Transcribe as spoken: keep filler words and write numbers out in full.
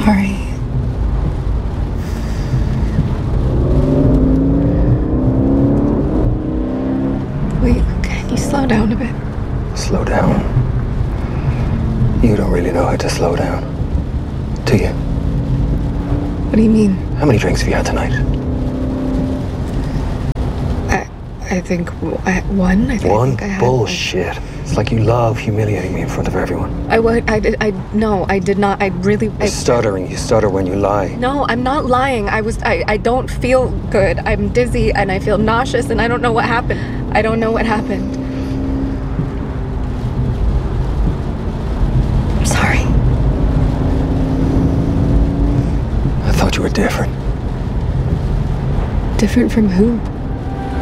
sorry. Wait, can you slow down a bit? Slow down? You don't really know how to slow down, do you? What do you mean? How many drinks have you had tonight? I I think I, one. I think, One? I think I had Bullshit. It's like you love humiliating me in front of everyone. I would. I did. I no. I did not. I really. You're I, stuttering. You stutter when you lie. No, I'm not lying. I was. I. I don't feel good. I'm dizzy and I feel nauseous and I don't know what happened. I don't know what happened. I'm sorry. I thought you were different. Different from who?